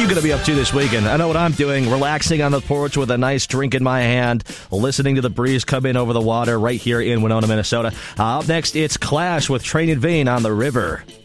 going to be up to this weekend. I know what I'm doing, relaxing on the porch with a nice drink in my hand, listening to the breeze come in over the water right here in Winona, Minnesota. Up next, it's Clash with Train in Vain on the River.